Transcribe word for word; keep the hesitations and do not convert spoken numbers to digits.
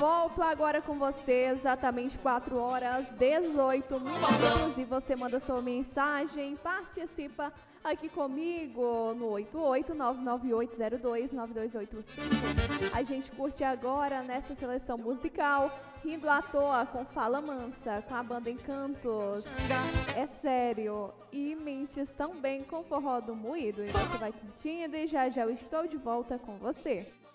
volto agora com você, exatamente quatro horas, dezoito minutos, e você manda sua mensagem, participa aqui comigo no oito oito nove nove oito zero dois nove dois oito cinco. A gente curte agora nessa seleção musical, Rindo à Toa com Fala Mansa, com a banda Encantos, É Sério, e Mentes também com Forró do Moído. E você vai curtindo e já já eu estou de volta com você.